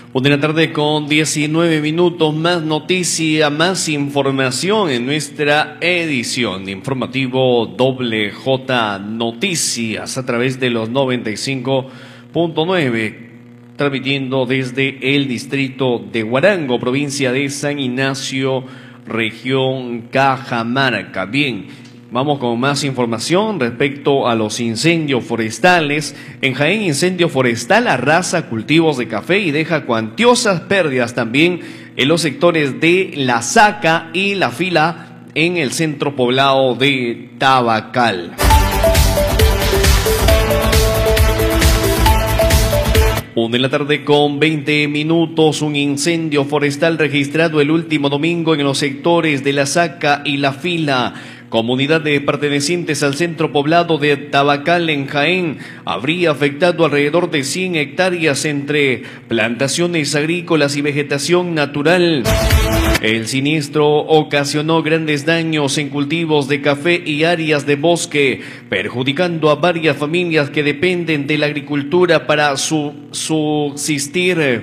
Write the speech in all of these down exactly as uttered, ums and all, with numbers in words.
Una de la tarde con diecinueve minutos, más noticia, más información en nuestra edición de informativo Doble J Noticias a través de los noventa y cinco punto nueve, transmitiendo desde el distrito de Huarango, provincia de San Ignacio, región Cajamarca. Bien. Vamos con más información respecto a los incendios forestales. En Jaén, incendio forestal arrasa cultivos de café y deja cuantiosas pérdidas también en los sectores de La Saca y La Fila en el centro poblado de Tabacal. Una de la tarde con veinte minutos, un incendio forestal registrado el último domingo en los sectores de La Saca y La Fila, comunidades pertenecientes al centro poblado de Tabacal en Jaén. Habría afectado alrededor de cien hectáreas entre plantaciones agrícolas y vegetación natural. El siniestro ocasionó grandes daños en cultivos de café y áreas de bosque, perjudicando a varias familias que dependen de la agricultura para su subsistir.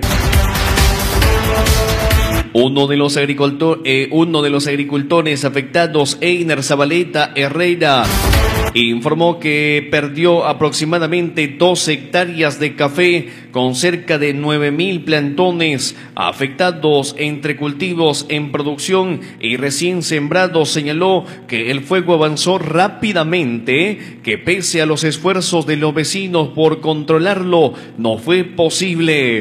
Uno de los agricultores, eh, uno de los agricultores afectados, Einer Zabaleta Herrera, informó que perdió aproximadamente dos hectáreas de café con cerca de nueve mil plantones afectados entre cultivos en producción y recién sembrados. Señaló que el fuego avanzó rápidamente, que pese a los esfuerzos de los vecinos por controlarlo, no fue posible.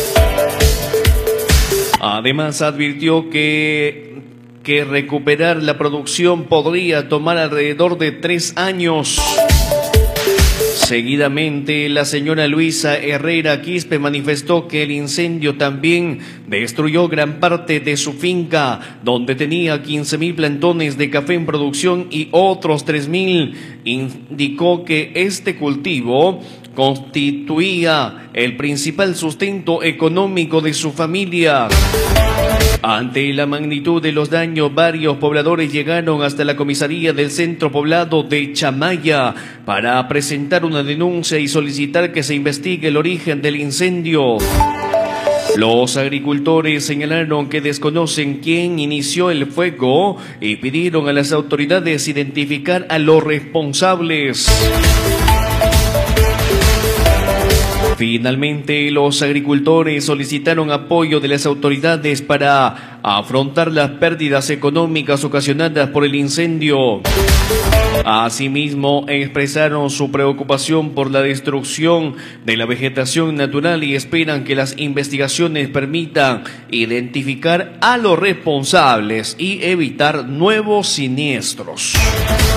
Además, advirtió que, que recuperar la producción podría tomar alrededor de tres años. Seguidamente, la señora Luisa Herrera Quispe manifestó que el incendio también destruyó gran parte de su finca, donde tenía quince mil plantones de café en producción y otros tres mil. Indicó que este cultivo constituía el principal sustento económico de su familia. Ante la magnitud de los daños, varios pobladores llegaron hasta la comisaría del centro poblado de Chamaya para presentar una denuncia y solicitar que se investigue el origen del incendio. Los agricultores señalaron que desconocen quién inició el fuego y pidieron a las autoridades identificar a los responsables. Finalmente, los agricultores solicitaron apoyo de las autoridades para afrontar las pérdidas económicas ocasionadas por el incendio. Asimismo, expresaron su preocupación por la destrucción de la vegetación natural y esperan que las investigaciones permitan identificar a los responsables y evitar nuevos siniestros.